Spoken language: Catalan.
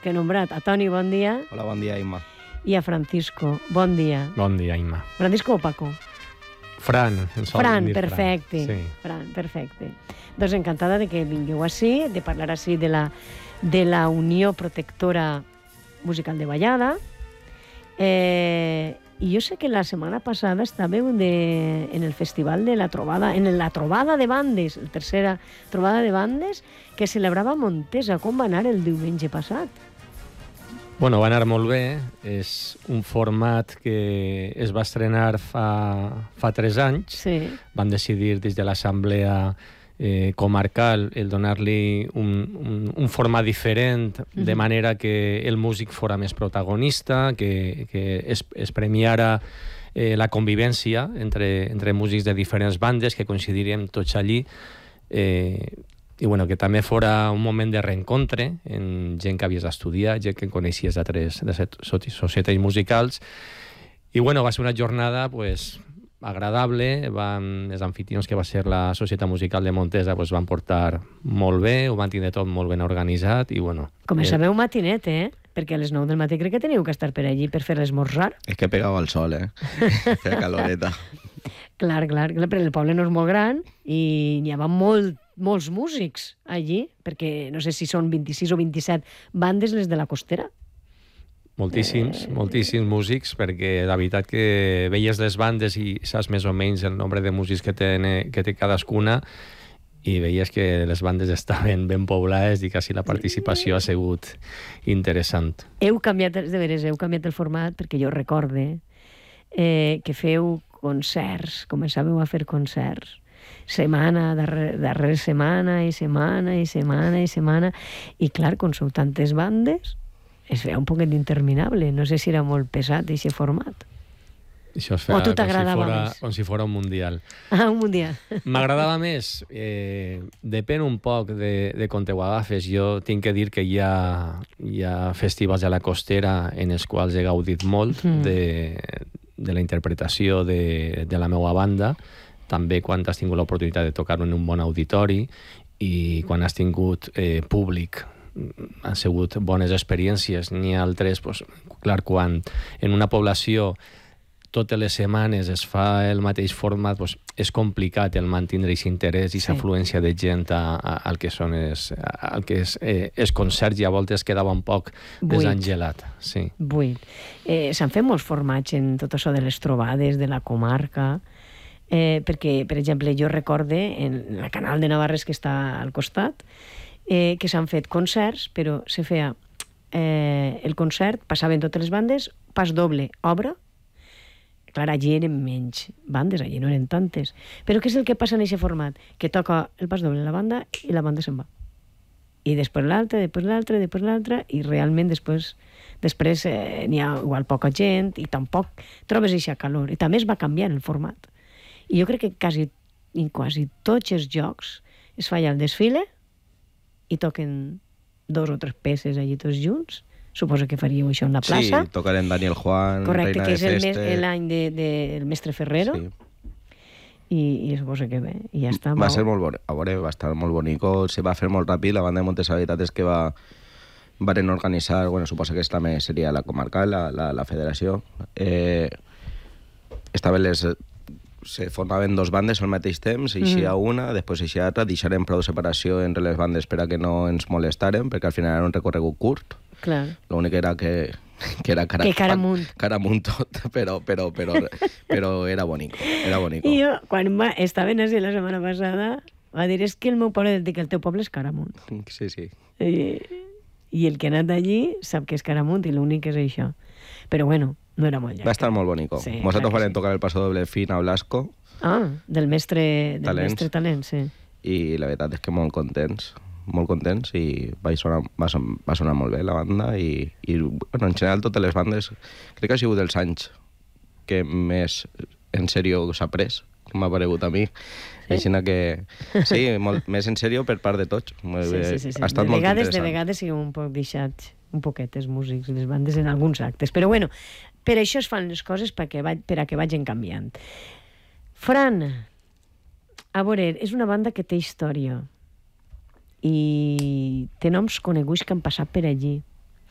que he nombrat. A Toni, bon dia. Hola, bon dia, Imma. I a Francisco, bon dia. Bon dia, Imma. Francisco o Paco? Fran, Fran, perfecte. Sí. Fran, perfecte. Doncs encantada de que vingueu així, de parlar així de la Unió Protectora Musical de Vallada. I jo sé que la setmana passada estàveu en el Festival de la Trobada, en la Trobada de Bandes, la tercera Trobada de Bandes, que celebrava Montesa. Com va anar el diumenge passat? Bueno, va anar molt bé. És un format que es va estrenar fa 3 anys. Sí. Van decidir des de l'Assemblea comarcal el donar-li un format diferent, de manera que el músic fora més protagonista, que es premiara la convivència entre músics de diferents bandes, que coincidiríem tots allí, i bueno, que també fora un moment de reencontre en gent que havies d'estudiar, gent que coneixies d'altres societats musicals. I bueno, va ser una jornada pues agradable. Els anfitrions, que va ser la Societat Musical de Montesa, pues van portar molt bé, ho van tindre tot molt ben organitzat i bueno... Començàveu matinet, Perquè a les 9 del matí crec que teniu que estar per allí per fer l'esmorzar. És que pegava el sol, Feia caloreta. Clar, però el poble no és molt gran i n'hi havia molts músics allí, perquè no sé si són 26 o 27 bandes les de la Costera. Moltíssims músics, perquè la veritat que veies les bandes i saps més o menys el nombre de músics que té cadascuna, i veies que les bandes estaven ben poblades i quasi la participació ha sigut interessant. Heu canviat el format, perquè jo recorde que feu concerts, començàveu a fer concerts setmana darrere setmana i clar, com sou tantes bandes es veia un poquet interminable. No sé si era molt pesat aquest format. Això es feia com si fora un mundial. Ah, un mundial. M'agradava més. Depèn un poc de com te ho agafes. Jo tinc que dir que hi ha festivals a la Costera en els quals he gaudit molt de la interpretació de la meva banda, també quan has tingut l'oportunitat de tocar-ho en un bon auditori i quan has tingut públic. Han sigut bones experiències. N'hi ha altres, clar, quan en una població totes les setmanes es fa el mateix format, és complicat el mantenir aquest interès i aquesta afluència de gent al que són els concerts, i a voltes quedava un poc desangelat. Buit. S'han fet molts formats en tot això de les trobades de la comarca, perquè, per exemple, jo recorde en el Canal de Navarres, que està al costat, que s'han fet concerts, però se feia el concert, passaven totes les bandes, pas doble, obra. Clar, allí eren menys bandes, allí no eren tantes. Però què és el que passa en aquest format? Que toca el pas doble la banda i la banda se'n va. I després l'altra, i realment després n'hi ha igual poca gent i tampoc trobes aquesta calor. I també es va canviar el format. I jo crec que en quasi tots els jocs es fa ja el desfile i toquen 2 o 3 peces allí tots junts. Suposo que faríeu això en la plaça. Sí, tocarem Daniel Juan, correcte, Reina de Festes. Correcte, que és l'any del mestre Ferrero. Sí. I suposo que bé, i ja està. Va ser molt bonic, a veure, va estar molt bonico, se va fer molt ràpid. La banda de Montesa, la veritat és que van organitzar, suposo que també seria la comarcal, la federació. Se formaven 2 bandes al mateix temps, eixia una, després eixia altra, deixarem prou separació entre les bandes per a que no ens molestaren, perquè al final era un recorregut curt. Clar. L'únic era que era cara amunt tot, però era bonic. I jo, quan estaven així la setmana passada, va dir, és que el meu poble dic que el teu poble és cara amunt. Sí. I el que ha anat allí sap que és cara amunt i l'únic és això. Però bueno, no era molt llarg. Va estar molt bonico. Sí, nosaltres farem tocar el paso doble fin a Blasco. Ah, del mestre Talent, sí. I la veritat és que molt contents i va sonar molt bé la banda i bueno, en general totes les bandes crec que ha sigut dels anys que més en sèrio s'ha pres, que m'ha paregut a mi. Així que sí, molt més en sèrio per part de tots. Sí. Ha estat molt interessant. De vegades siguem un poc deixats, un poquet, els músics i les bandes en alguns actes, però bueno, per això es fan les coses per a que vagin canviant. Fran, a veure, és una banda que té història i té noms coneguts que han passat per allí.